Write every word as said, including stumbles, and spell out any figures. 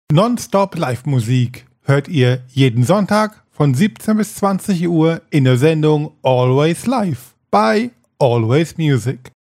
Nonstop Live-Musik hört ihr jeden Sonntag von siebzehn bis zwanzig Uhr in der Sendung Always Live bei Always Music.